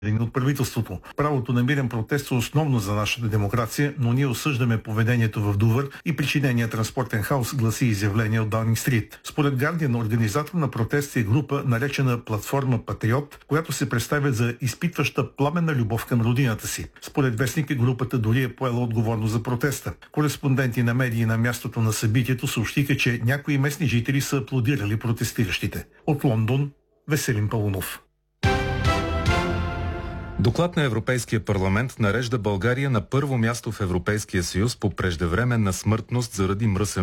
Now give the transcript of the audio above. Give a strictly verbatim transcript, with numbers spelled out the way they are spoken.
от правителството. Правото на мирен протест е основно за нашата демокрация, но ние осъждаме поведението в Дувър и причинения транспортен хаос, гласи изявление от Даунинг Стрит. Според Гардиан, организатор на протеста е група, наречена Платформа Патриот, която се представя за изпитваща пламенна любов към родината си. Според вестника, групата дори е поела отговорност за протеста. Кореспонденти на медии на мястото на събитието съобщиха, че някои местни жители са аплодирали протестиращите. От Лондон, Веселин Паунов. Доклад на Европейския парламент нарежда България на първо място в Европейския съюз по преждевременна смъртност заради мръсен